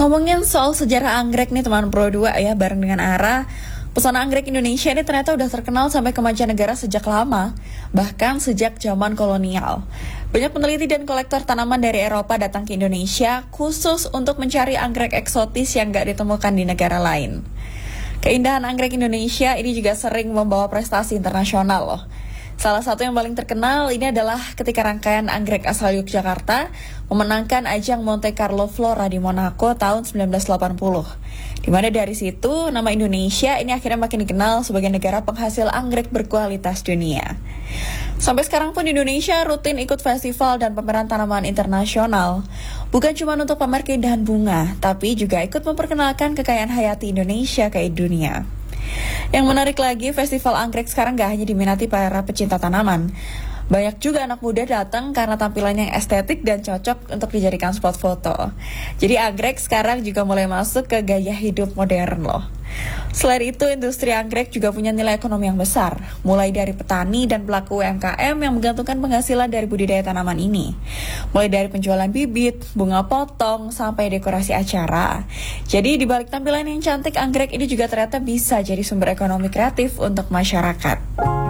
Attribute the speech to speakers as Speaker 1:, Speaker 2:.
Speaker 1: Ngomongin soal sejarah anggrek nih teman Pro 2 ya, bareng dengan Ara. Pesona anggrek Indonesia ini ternyata udah terkenal sampai ke mancanegara sejak lama, bahkan sejak zaman kolonial. Banyak peneliti dan kolektor tanaman dari Eropa datang ke Indonesia khusus untuk mencari anggrek eksotis yang gak ditemukan di negara lain. Keindahan anggrek Indonesia ini juga sering membawa prestasi internasional loh. Salah satu yang paling terkenal ini adalah ketika rangkaian anggrek asal Yogyakarta memenangkan ajang Monte Carlo Flora di Monaco tahun 1980. Di mana dari situ nama Indonesia ini akhirnya makin dikenal sebagai negara penghasil anggrek berkualitas dunia. Sampai sekarang pun Indonesia rutin ikut festival dan pameran tanaman internasional. Bukan cuma untuk pamer keindahan bunga, tapi juga ikut memperkenalkan kekayaan hayati Indonesia ke dunia. Yang menarik lagi, festival anggrek sekarang gak hanya diminati para pecinta tanaman. Banyak juga anak muda datang karena tampilannya yang estetik dan cocok untuk dijadikan spot foto. Jadi anggrek sekarang juga mulai masuk ke gaya hidup modern loh. Selain itu, industri anggrek juga punya nilai ekonomi yang besar, mulai dari petani dan pelaku UMKM yang menggantungkan penghasilan dari budidaya tanaman ini. Mulai dari penjualan bibit, bunga potong, sampai dekorasi acara. Jadi di balik tampilan yang cantik, anggrek ini juga ternyata bisa jadi sumber ekonomi kreatif untuk masyarakat.